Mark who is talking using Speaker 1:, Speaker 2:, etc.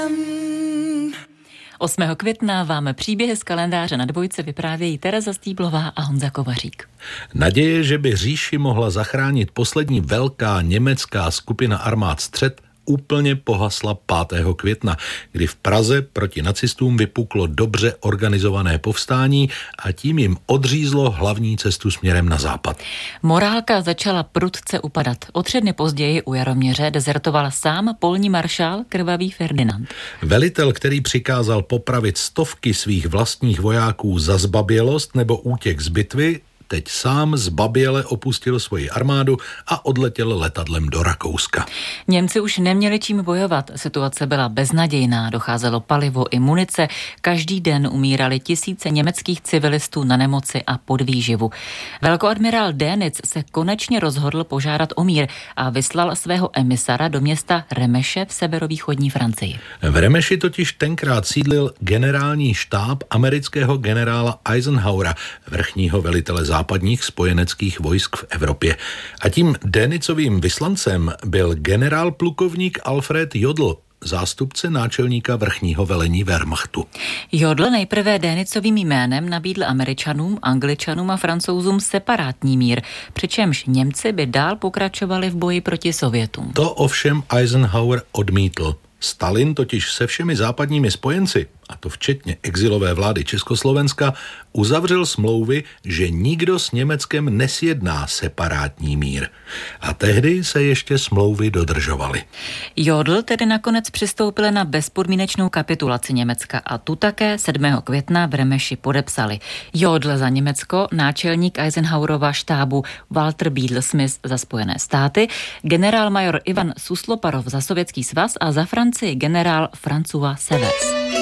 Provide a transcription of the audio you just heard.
Speaker 1: 8. května vám příběhy z kalendáře na Dvojce vyprávějí Tereza Stýblová a Honza Kovařík.
Speaker 2: Naděje, že by říši mohla zachránit poslední velká německá skupina armád střet, úplně pohasla 5. května, kdy v Praze proti nacistům vypuklo dobře organizované povstání a tím jim odřízlo hlavní cestu směrem na západ.
Speaker 1: Morálka začala prudce upadat. O 3 dny později u Jaroměře dezertoval sám polní maršál Krvavý Ferdinand.
Speaker 2: Velitel, který přikázal popravit stovky svých vlastních vojáků za zbabělost nebo útěk z bitvy, teď sám zbaběle opustil svoji armádu a odletěl letadlem do Rakouska.
Speaker 1: Němci už neměli čím bojovat, situace byla beznadějná, docházelo palivo i munice, každý den umírali tisíce německých civilistů na nemoci a podvýživu. Velkoadmirál Dönitz se konečně rozhodl požádat o mír a vyslal svého emisara do města Remeše v severovýchodní Francii.
Speaker 2: V Remeši totiž tenkrát sídlil generální štáb amerického generála Eisenhowera, vrchního velitele západních spojeneckých vojsk v Evropě. A tím Dönitzovým vyslancem byl generál plukovník Alfred Jodl, zástupce náčelníka vrchního velení Wehrmachtu.
Speaker 1: Jodl nejprve Dönitzovým jménem nabídl Američanům, Angličanům a Francouzům separátní mír, přičemž Němci by dál pokračovali v boji proti Sovětům.
Speaker 2: To ovšem Eisenhower odmítl. Stalin totiž se všemi západními spojenci, a to včetně exilové vlády Československa, uzavřel smlouvy, že nikdo s Německem nesjedná separátní mír. A tehdy se ještě smlouvy dodržovaly.
Speaker 1: Jodl tedy nakonec přistoupil na bezpodmínečnou kapitulaci Německa a tu také 7. května v Remeši podepsali. Jodl za Německo, náčelník Eisenhowerova štábu Walter Bedel-Smith za Spojené státy, generálmajor Ivan Susloparov za Sovětský svaz a za Francii generál François Seves.